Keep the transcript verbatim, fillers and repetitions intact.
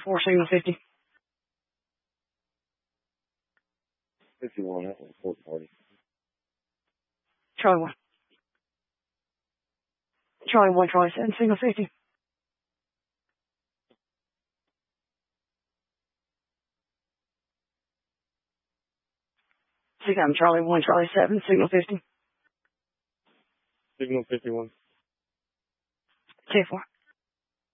four, signal fifty. fifty-one, that's a fourth party. Charlie one. Charlie one, Charlie seven, signal fifty. Six, I'm Charlie one, Charlie seven, signal fifty. Signal fifty-one. K four.